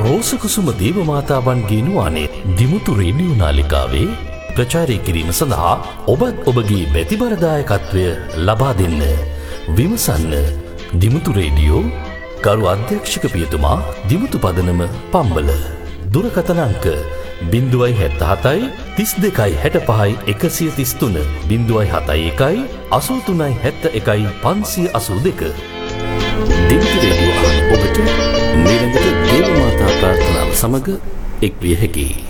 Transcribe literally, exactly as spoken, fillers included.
රෝසකුසුම දේවමාතාවන්ගේ නුවානේ Dimuthu radio නාලිකාවේ ප්‍රචාරය කිරීම සඳහා ඔබත් ඔබගේ බැතිබරදායකත්වය ලබා දෙන්න. විමසන්න දිමුතු රේඩියෝ කරු අධ්‍යක්ෂක පියතුමා දිමුතු පදනම පම්බල. දුරකථන අංක බිංදුවයි හැත්ත හතයි තිස් දෙකයි හැට පහයි එකසිය තිස් තුන බිංදුවයි හතයි එකයි අසූ තුනයි හැත්ත එකයි පන්සිය අසූ දෙක. දිමුතු රේඩියෝ ඔබට නිරන්තර දේවමාතා ප්‍රාර්ථනාව සමග එක් විය හැකියි.